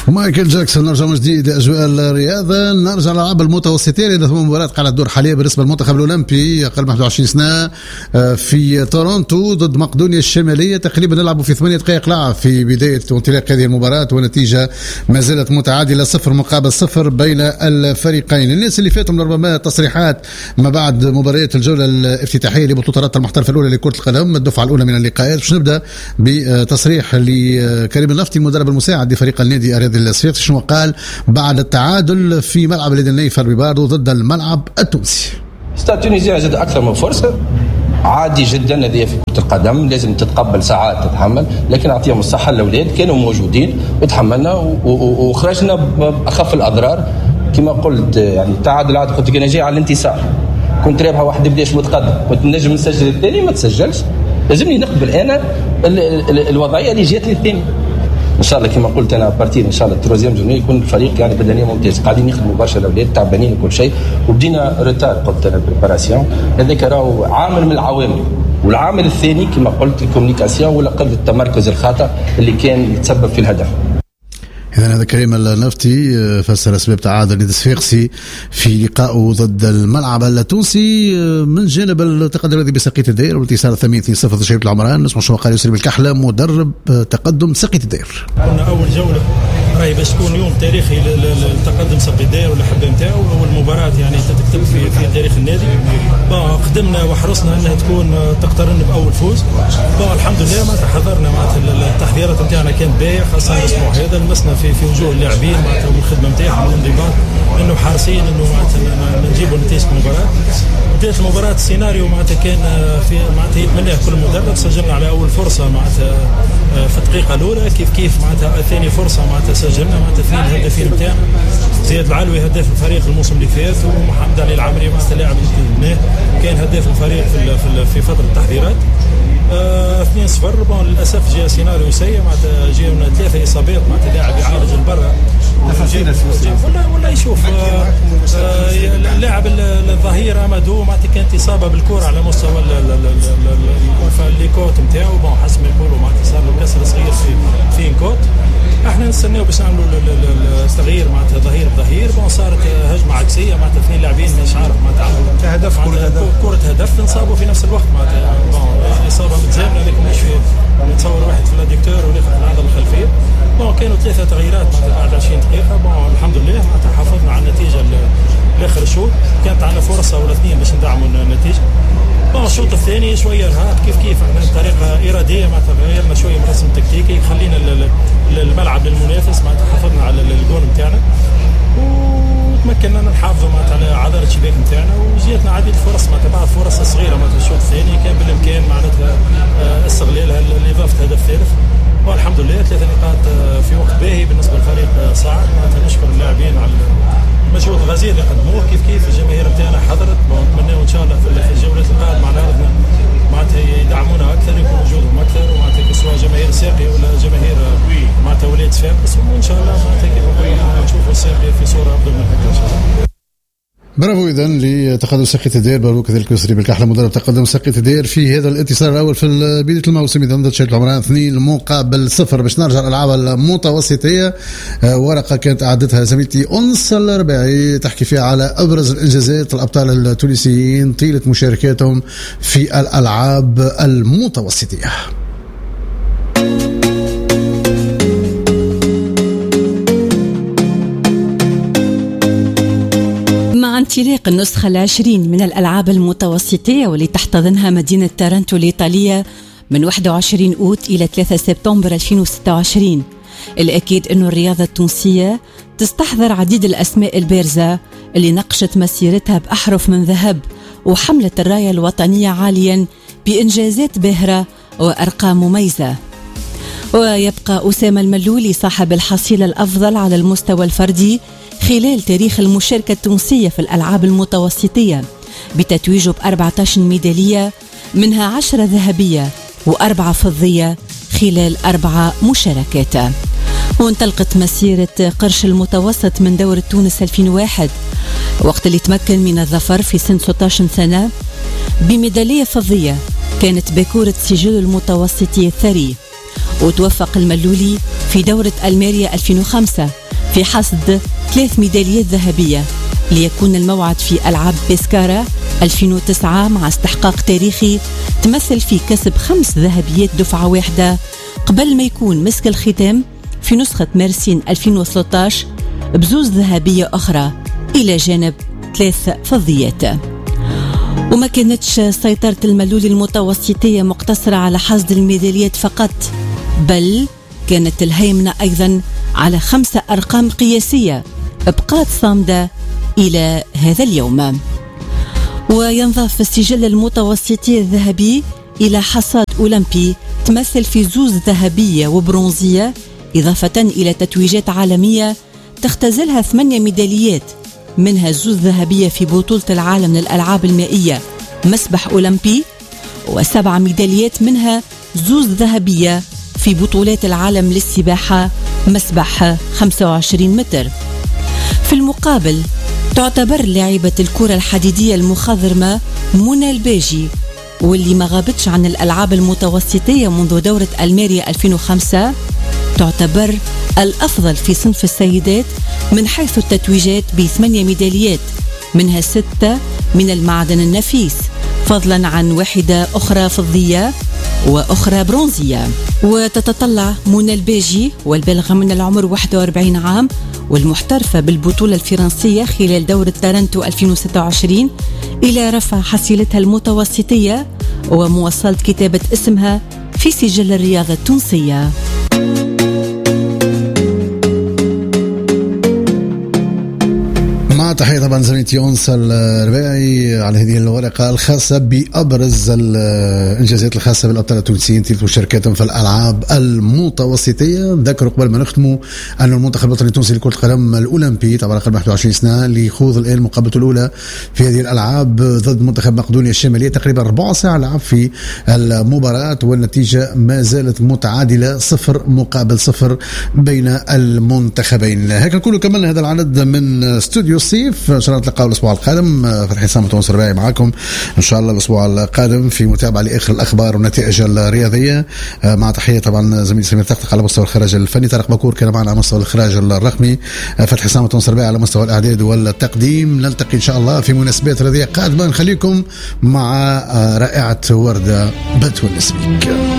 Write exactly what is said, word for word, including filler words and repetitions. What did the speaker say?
ومايكل جاكسون. نرجع من جديد أجواء الرياضة، نرجع للألعاب المتوسطية لأن ثم مباراة قاعدة تدور حاليا بالنسبة للمنتخب الأولمبي أقل من واحد وعشرين سنة في تورونتو ضد مقدونيا الشمالية. تقريبا نلعبوا في ثمانية دقائق لعب في بداية وانطلاق هذه المباراة، ونتيجة ما زالت متعادلة صفر مقابل صفر بين الفريقين. الناس اللي فاتوا ربما تصريحات ما بعد مباريات الجولة الافتتاحية لبطولة رابطة المحترفة الأولى لكرة القدم، الدفعة الأولى من اللقاءات. باش نبدأ بتصريح لكريم النفطي المدرب المساعد لفريق النادي الرياضي الصفاقسي، شنو قال بعد التعادل في ملعب الإدني فربيباردو ضد الملعب التونسي. استاد تونسيا زاد أكثر من فرصة، عادي جدا هذه في كرة القدم، لازم تتقبل ساعات تتحمل، لكن أعطيهم الصحة الأولاد كانوا موجودين وتحملنا وخرجنا بأخف الأضرار. كما قلت يعني التعادل عاد قلت أنا جاي على الانتصار، كنت رابحة واحد بداش متقدم، كنت نجم نسجل الثاني ما تسجلش، لازمني نقبل أنا الوضعية اللي جاتني الثاني. ان شاء الله كما قلت انا بارتين ان شاء الله التروزيام جورني يكون الفريق يعني بدنيا ممتاز، قاعدين يخدموا برشا الاولاد تعبانين وكل شيء، وبدينا روتار قلت انا بريباراسيون. هذاك راهو عامل من العوامل، والعامل الثاني كما قلت الكومونيكاسيون ولا قله التمركز الخاطئ اللي كان يتسبب في الهدف. إذن هذا كريم النفطي فسر أسباب تعادل النادي الصفاقسي في لقائه ضد الملعب التونسي. من جانب التقدم الذي بسقية الدير والانتصار الثمين اثنين صفر ضد شبيبة العمران، نسمع شنو قال يسري بالكحلة مدرب تقدم سقية الدير. قلنا أول جولة راهي باش تكون يوم تاريخي للتقدم سقية الدير والحبة نتاعو، والمباراة يعني تكتب في في تاريخ النادي. خدمنا وحرصنا أنها تكون تقترن بأول فوز. الحمد لله ما تحضرنا معناتها التحضيرات نتاعنا كانت باهية، خاصة الأسبوع هذا لمسنا في في وجوه اللاعبين معناتها والخدمه نتاعهم والانضباط، انه حارسين انه معناتها نجيبوا نتيجه المباراه. بدايه المباراه السيناريو معناتها كان في معناتها يتمناه كل مدرب، سجلنا على اول فرصه معناتها في الدقيقه الاولى، كيف كيف معناتها ثاني فرصه معناتها سجلنا معناتها اثنين الهدافين نتاعنا، زياد العلوي هداف الفريق الموسم اللي فات، ومحمد علي العمري معناتها لاعب اللي كان هداف الفريق في في فتره التحضيرات. اثنين صفر. بون للاسف جاء سيناريو سيء معناتها جاونا ثلاثه اصابات معناتها لاعب يعالج البرا ولا ولا يشوف اللاعب الظهير امادو معناتها كانت اصابه بالكره على مستوى الليكوت نتاعو. بون حسب ما يقولوا معناتها صار له كسر صغير في في نكوت. احنا نستناو باش نعملوا التغيير معناتها ظهير بظهير. بون صارت هجمه عكسيه معناتها اثنين لاعبين مش عارف معناتها هدف كره هدف انصابوا في نفس الوقت معناتها. بون اصابه متزامنه لكن مش في نتصور واحد في الاديكتور والاخر في العضله الخلفيه. بون كانوا ثلاثه تغييرات معناتها بعد عشرين دقيقه. بون الحمد لله معناتها حافظنا على النتيجه لاخر الشوط، كانت عندنا فرصه ولا اثنين باش ندعموا النتيجه. بون الشوط الثاني شويه ارهاق كيف كيف احنا بطريقه اراديه معناتها غيرنا شويه من الرسم التكتيكي، خلينا الملعب للمنافس معناتها حافظنا على الجول نتاعنا وتمكنا نحافظوا معناتها على عذره الشباك نتاعنا، وجيتنا عديد الفرص معناتها بعض فرص صغيره معناتها الشوط الثاني كان بالامكان معناتها استغلالها لاضافه هدف ثالث. والحمد لله ثلاثه نقاط في وقت باهي بالنسبه للفريق صاعد. معناتها نشكر اللاعبين على المجهود الغزير اللي قدموه، كيف كيف الجماهير نتاعنا حضرت. نتمنى ان شاء الله في الجولات القادمه على ارضنا معناتها يدعمونا اكثر، يكون وجودهم اكثر، ومعناتها سواء جماهير ساقي ولا جماهير معناتها ولاد صفاقس، وان شاء الله معناتها نشوفوا الساقي في صوره افضل من هكا ان شاء الله. برافو إذا لتقدم سقية الدير. برافو كذلك يسري بالكحلة مدرب تقدم سقية الدير في هذا الانتصار الأول في بداية الموسم إذا ضد شبيبة العمران اثنين مقابل صفر. باش نرجع الألعاب المتوسطية، ورقة كانت أعدتها زميلتي أنس الرباعي تحكي فيها على أبرز الإنجازات الأبطال التونسيين طيلة مشاركاتهم في الألعاب المتوسطية. مع انطلاق النسخة العشرين من الألعاب المتوسطية واللي تحتضنها مدينة تورنتو الإيطالية من واحد وعشرين أوت إلى ثلاثة سبتمبر ألفين وستة وعشرين، الأكيد أنه الرياضة التونسية تستحضر عديد الأسماء البارزة اللي نقشت مسيرتها بأحرف من ذهب وحملت الراية الوطنية عاليا بإنجازات باهرة وأرقام مميزة. ويبقى أسامة الملولي صاحب الحصيلة الأفضل على المستوى الفردي خلال تاريخ المشاركة التونسية في الألعاب المتوسطية بتتويجه بأربعة عشر ميدالية، منها عشرة ذهبية وأربعة فضية خلال أربعة مشاركات. وانطلقت مسيرة قرش المتوسط من دورة تونس ألفين وواحد وقت اللي تمكن من الظفر في سن ستة عشر سنة بميدالية فضية كانت باكورة سجل المتوسطي الثري. وتوفق الملولي في دورة ألميريا ألفين وخمسة في حصد ثلاث ميداليات ذهبية، ليكون الموعد في ألعاب بيسكارا ألفين وتسعة مع استحقاق تاريخي تمثل فيه كسب خمس ذهبيات دفعة واحدة، قبل ما يكون مسك الختام في نسخة مارسين ألفين وثلاثة عشر بزوز ذهبية أخرى إلى جانب ثلاث فضيات. وما كانتش سيطرة الملولي المتوسطية مقتصرة على حصد الميداليات فقط، بل كانت الهيمنة أيضا على خمسة أرقام قياسية بقات صامدة إلى هذا اليوم. وينضاف السجل المتوسطي الذهبي إلى حصاد أولمبي تمثل في زوز ذهبية وبرونزية، إضافة إلى تتويجات عالمية تختزلها ثمانية ميداليات، منها زوز ذهبية في بطولة العالم للألعاب المائية مسبح أولمبي، وسبع ميداليات منها زوز ذهبية في بطولات العالم للسباحة مسبح خمسة وعشرين متر. في المقابل تعتبر لاعبة الكرة الحديدية المخضرمة منى الباجي، واللي ما غابتش عن الألعاب المتوسطية منذ دورة ألميريا ألفين وخمسة، تعتبر الأفضل في صنف السيدات من حيث التتويجات بثمانية ميداليات، منها ستة من المعدن النفيس، فضلا عن واحدة أخرى فضية وأخرى برونزية. وتتطلع منى الباجي والبالغة من العمر واحد وأربعين عام والمحترفة بالبطولة الفرنسية خلال دورة تورنتو ألفين وستة وعشرين إلى رفع حصيلتها المتوسطية ومواصلة كتابة اسمها في سجل الرياضة التونسية. تحية طبعا زميلتي أنس الرباعي على هذه الورقة الخاصة بأبرز الإنجازات الخاصة بالأبطال التونسيين تلك شركاتهم في الألعاب المتوسطية. نذكر قبل ما نختموا أن المنتخب الوطني التونسي لكرة القدم الأولمبي طبعا قبل واحد وعشرين سنة اللي يخوض الآن مقابلته الأولى في هذه الألعاب ضد منتخب مقدونيا الشمالية، تقريبا ربع ساعة لعب في المباراة والنتيجة ما زالت متعادلة صفر مقابل صفر بين المنتخبين. هيك نكون كملنا هذا العدد من استوديو الصيف، ان شاء الله نتلقاو الاسبوع القادم. فتحي حسام أنس الرباعي معكم ان شاء الله الاسبوع القادم في متابعه لاخر الاخبار والنتائج الرياضيه، مع تحيه طبعا زميلي سمير طقطق على مستوى الخراج الفني، طارق بكور كان معنا على مستوى الخراج الرقمي، فتحي حسام أنس الرباعي على مستوى الاعداد والتقديم. نلتقي ان شاء الله في مناسبات رياضيه قادمه، نخليكم مع رائعه ورده بتونس بيك.